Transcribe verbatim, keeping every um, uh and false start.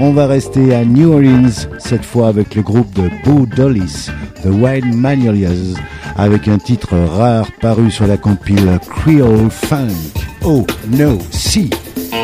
On va rester à New Orleans, cette fois avec le groupe de Bo Dollis, The Wild Magnolias, avec un titre rare paru sur la compile Creole Funk. Oh no, si!